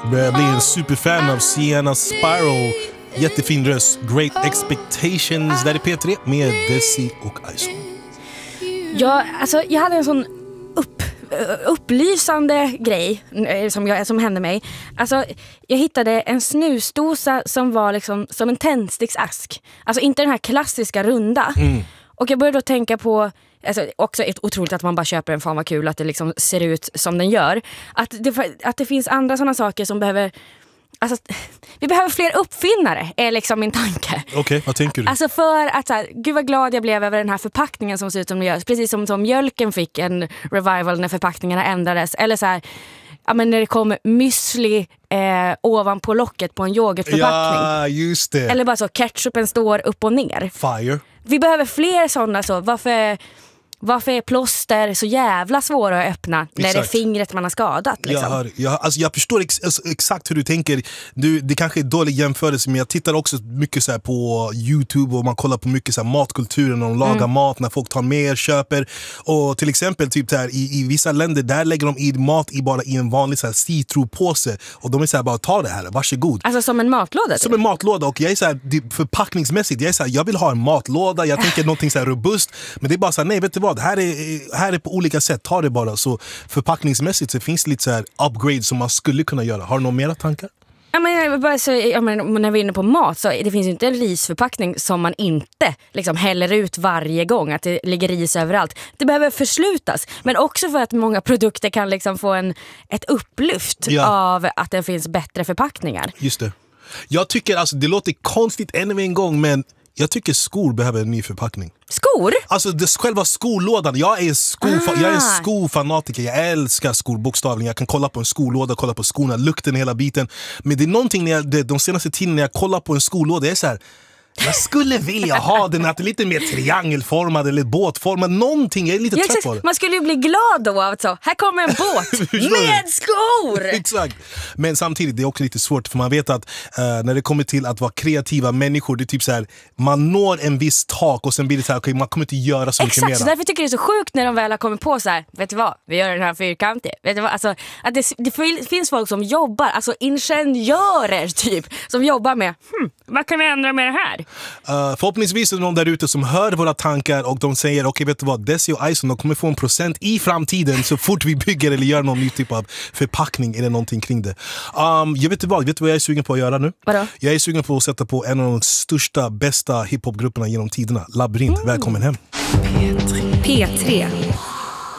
börjar bli en superfan av Sienna Spiral. Jättefin röst. Great Expectations. Där är P3 med Desi och Aison. Ja, alltså jag hade en sån upplysande grej som hände mig. Alltså jag hittade en snusdosa som var liksom som en tändsticksask. Alltså inte den här klassiska runda. Och jag började då tänka på, alltså också otroligt att man bara köper en, fan vad kul att det liksom ser ut som den gör. Att det finns andra sådana saker som behöver, alltså, vi behöver fler uppfinnare är liksom min tanke. Okej, vad tänker du? Alltså för att så här, gud vad glad jag blev över den här förpackningen som ser ut som den gör. Precis som mjölken fick en revival när förpackningarna ändrades. Eller så här, ja, men när det kom müsli ovanpå locket på en yoghurtförpackning. Ja, just det. Eller bara så, ketchupen står upp och ner. Fire. Vi behöver fler sådana så. Varför är plåster så jävla svåra att öppna när det är fingret man har skadat? Liksom? Jag förstår exakt hur du tänker. Det kanske är dålig jämförelse, men jag tittar också mycket så här på YouTube och man kollar på mycket så här matkulturen när de lagar mat, när folk tar mer, köper. Och till exempel typ så här, i vissa länder där lägger de i mat bara i en vanlig så här citropåse och de är så här, bara ta det här, varsågod. Alltså som en matlåda? Som en matlåda, och jag är så här, förpackningsmässigt, jag är så här, jag vill ha en matlåda, jag tänker någonting så här robust, men det är bara så här, nej vet du vad, här är på olika sätt, ta det bara. Så förpackningsmässigt så finns det lite så här upgrade som man skulle kunna göra. Har du några mera tankar? Ja, men när vi är inne på mat så det finns ju inte en risförpackning som man inte liksom häller ut varje gång, att det ligger ris överallt. Det behöver förslutas, men också för att många produkter kan liksom få ett upplyft av att det finns bättre förpackningar. Just det. Jag tycker, alltså det låter konstigt ännu en gång, men jag tycker skor behöver en ny förpackning. Skor? Alltså själva skolådan. Jag är en skofanatiker. Jag älskar skor bokstavligen. Jag kan kolla på en skolåda, kolla på skorna, lukten hela biten. Men det är någonting de senaste tiden när jag kollar på en skolåda, jag är så här, jag skulle vilja ha den att lite mer triangelformad eller båtformad, någonting. Jag är lite trött på det. Man skulle ju bli glad då av att så, här kommer en båt med skor. Exakt. Men samtidigt det är också lite svårt, för man vet att när det kommer till att vara kreativa människor, det är typ så här, man når en viss tak och sen blir det så här, okay, man kommer inte göra så mycket mer. Exakt, så därför tycker jag det är så sjukt när de väl har kommit på så här, vet du vad, vi gör den här fyrkantig. Vet du vad, alltså att det finns folk som jobbar, alltså ingenjörer typ, som jobbar med vad kan vi ändra med det här? Förhoppningsvis är det någon där ute som hör våra tankar och de säger, okej, vet du vad, Desi och Aison, de kommer få en procent i framtiden så fort vi bygger eller gör någon ny typ av förpackning eller någonting kring det. Jag vet vad jag är sugen på att göra nu? Vadå? Jag är sugen på att sätta på en av de största, bästa hiphopgrupperna genom tiderna, Labyrint. Välkommen hem. P3.